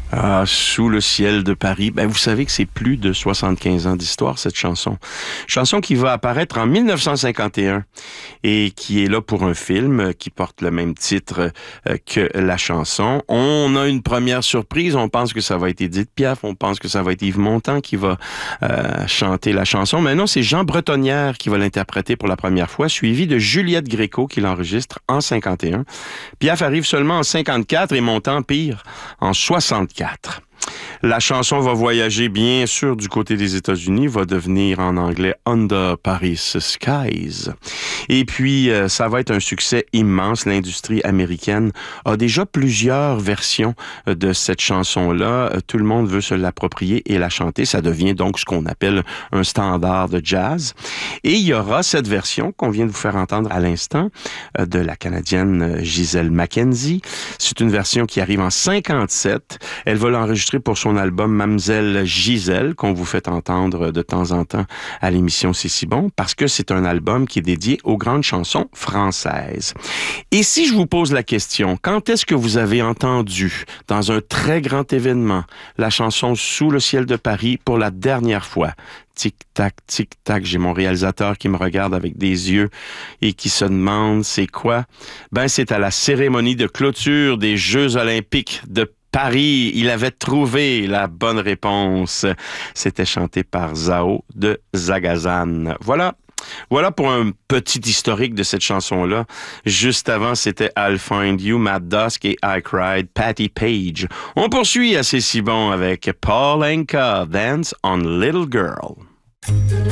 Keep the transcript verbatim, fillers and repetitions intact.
Ah, Sous le ciel de Paris. Ben, vous savez que c'est plus de soixante-quinze ans d'histoire, cette chanson. Chanson qui va apparaître en mille neuf cent cinquante et un et qui est là pour un film qui porte le même titre euh, que la chanson. On a une première surprise. On pense que ça va être Édith Piaf. On pense que ça va être Yves Montand qui va euh, chanter la chanson. Mais non, c'est Jean Bretonnière qui va l'interpréter pour la première fois, suivi de Juliette Gréco qui l'enregistre en cinquante et un. Piaf arrive seulement en cinquante-quatre et Montand, pire, en soixante-quatre. La chanson va voyager bien sûr du côté des États-Unis, va devenir en anglais Under Paris Skies. Et puis, euh, ça va être un succès immense. L'industrie américaine a déjà plusieurs versions de cette chanson-là. Tout le monde veut se l'approprier et la chanter. Ça devient donc ce qu'on appelle un standard de jazz. Et il y aura cette version qu'on vient de vous faire entendre à l'instant de la Canadienne Gisèle Mackenzie. C'est une version qui arrive en cinquante-sept. Elle va l'enregistrer pour son album Mamzelle Gisèle, qu'on vous fait entendre de temps en temps à l'émission C'est si bon, parce que c'est un album qui est dédié aux grandes chansons françaises. Et si je vous pose la question, quand est-ce que vous avez entendu, dans un très grand événement, la chanson Sous le ciel de Paris pour la dernière fois? Tic-tac, tic-tac, j'ai mon réalisateur qui me regarde avec des yeux et qui se demande c'est quoi? Ben, c'est à la cérémonie de clôture des Jeux olympiques de Paris. Il avait trouvé la bonne réponse. C'était chanté par Zao de Zagazan. Voilà. Voilà pour un petit historique de cette chanson-là. Juste avant, c'était I'll Find You, Matt Dusk et I Cried, Patti Page. On poursuit à C'est si bon avec Paul Anka, Dance on Little Girl.